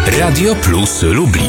Radio Plus Lublin.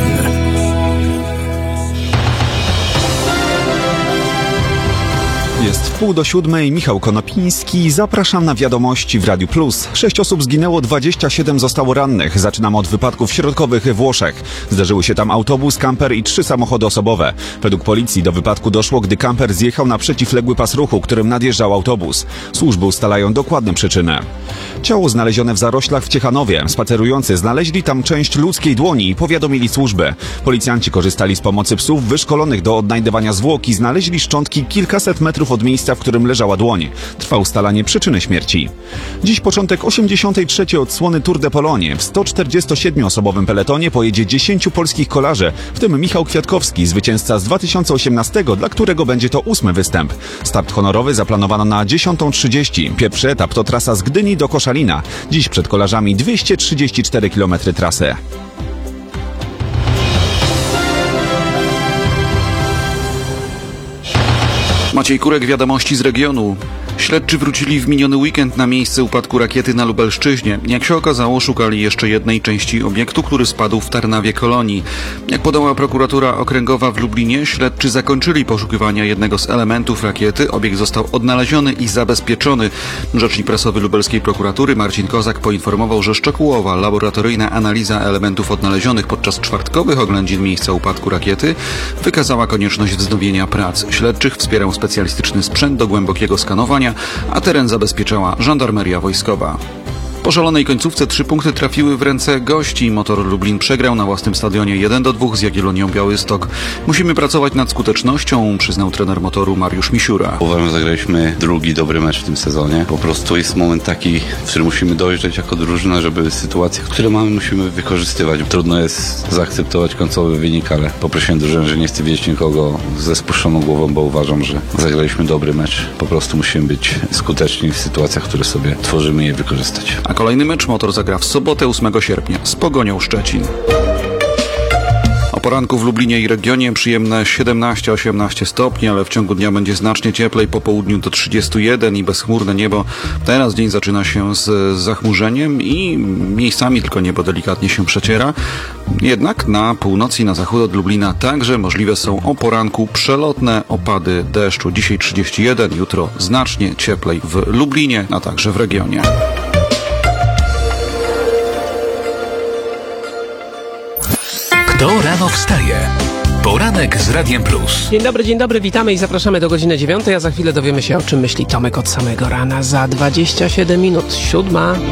Jest 6:30, Michał Konopiński. Zapraszam na wiadomości w Radiu Plus. 6 osób zginęło, 27 zostało rannych. Zaczynamy od wypadków środkowych we Włoszech. Zdarzyły się tam autobus, kamper i 3 samochody osobowe. Według policji do wypadku doszło, gdy kamper zjechał na przeciwległy pas ruchu, którym nadjeżdżał autobus. Służby ustalają dokładne przyczyny. Ciało znalezione w zaroślach w Ciechanowie. Spacerujący znaleźli tam część ludzkiej dłoni i powiadomili służby. Policjanci korzystali z pomocy psów wyszkolonych do odnajdywania zwłok i znaleźli szczątki kilkaset metrów od miejsca, w którym leżała dłoń. Trwa ustalanie przyczyny śmierci. Dziś początek 83. odsłony Tour de Pologne. W 147-osobowym peletonie pojedzie 10 polskich kolarzy, w tym Michał Kwiatkowski, zwycięzca z 2018, dla którego będzie to 8. występ. Start honorowy zaplanowano na 10:30. Pierwszy etap to trasa z Gdyni do Koszalina. Dziś przed kolarzami 234 km trasy. Maciej Kurek, wiadomości z regionu. Śledczy wrócili w miniony weekend na miejsce upadku rakiety na Lubelszczyźnie. Jak się okazało, szukali jeszcze jednej części obiektu, który spadł w Tarnawie Kolonii. Jak podała prokuratura okręgowa w Lublinie, śledczy zakończyli poszukiwania jednego z elementów rakiety. Obiekt został odnaleziony i zabezpieczony. Rzecznik prasowy lubelskiej prokuratury Marcin Kozak poinformował, że szczegółowa laboratoryjna analiza elementów odnalezionych podczas czwartkowych oględzin miejsca upadku rakiety wykazała konieczność wznowienia prac. Śledczych wspierał specjalistyczny sprzęt do głębokiego skanowania, a teren zabezpieczała żandarmeria wojskowa. Po szalonej końcówce 3 punkty trafiły w ręce gości. Motor Lublin przegrał na własnym stadionie 1-2 z Jagiellonią Białystok. Musimy pracować nad skutecznością, przyznał trener Motoru Mariusz Misiura. Uważam, że zagraliśmy drugi dobry mecz w tym sezonie. Po prostu jest moment taki, w którym musimy dojrzeć jako drużyna, żeby sytuacje, które mamy, musimy wykorzystywać. Trudno jest zaakceptować końcowy wynik, ale poprosiłem drużynę, że nie chcę widzieć nikogo ze spuszczoną głową, bo uważam, że zagraliśmy dobry mecz. Po prostu musimy być skuteczni w sytuacjach, które sobie tworzymy i je wykorzystać. A kolejny mecz Motor zagra w sobotę 8 sierpnia z Pogonią Szczecin. O poranku w Lublinie i regionie przyjemne 17-18 stopni, ale w ciągu dnia będzie znacznie cieplej, po południu do 31 i bezchmurne niebo. Teraz dzień zaczyna się z zachmurzeniem i miejscami tylko niebo delikatnie się przeciera. Jednak na północy i na zachód od Lublina także możliwe są o poranku przelotne opady deszczu. Dzisiaj 31, jutro znacznie cieplej w Lublinie, a także w regionie. Kto rano wstaje? Poranek z Radiem Plus. Dzień dobry, witamy i zapraszamy do godziny 9, a za chwilę dowiemy się, o czym myśli Tomek od samego rana. Za 27 minut, 7.